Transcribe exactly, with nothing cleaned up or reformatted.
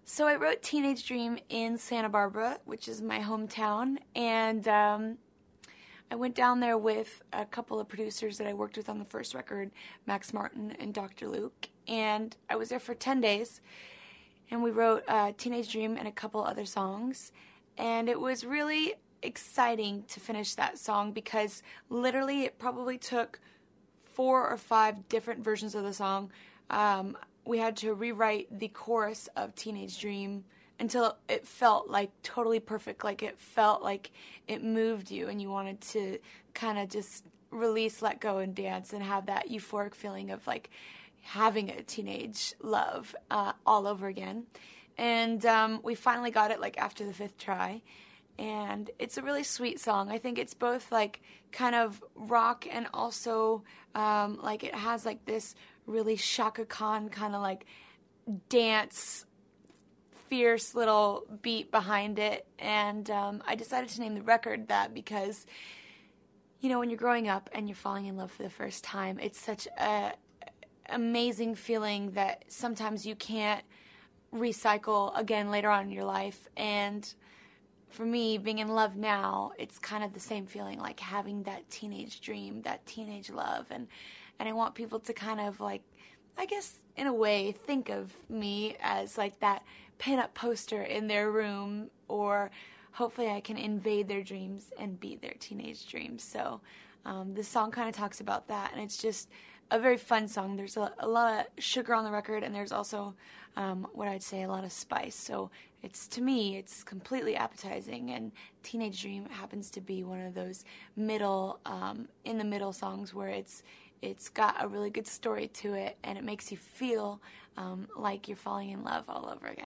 So I wrote Teenage Dream in Santa Barbara, which is my hometown, and um, I went down there with a couple of producers that I worked with on the first record, Max Martin and Doctor Luke, and I was there for ten days, and we wrote uh, Teenage Dream and a couple other songs, and it was really exciting to finish that song because literally it probably took four or five different versions of the song. Um, we had to rewrite the chorus of Teenage Dream until it felt like totally perfect, like it felt like it moved you and you wanted to kind of just release, let go, and dance and have that euphoric feeling of like having a teenage love uh, all over again. And um, we finally got it like after the fifth try. And it's a really sweet song. I think it's both like kind of rock and also um, like it has like this really Chaka Khan kind of like dance, fierce little beat behind it. And um, I decided to name the record that because, you know, when you're growing up and you're falling in love for the first time, it's such a amazing feeling that sometimes you can't recycle again later on in your life. And for me, being in love now, it's kind of the same feeling, like having that teenage dream, that teenage love. And, and I want people to kind of like, I guess, in a way, think of me as like that pin-up poster in their room, or hopefully I can invade their dreams and be their teenage dreams. So um, this song kind of talks about that, and it's just a very fun song. There's a, a lot of sugar on the record, and there's also um, what I'd say a lot of spice. So it's, to me, it's completely appetizing, and Teenage Dream happens to be one of those middle, um, in the middle songs where it's it's got a really good story to it, and it makes you feel um, like you're falling in love all over again.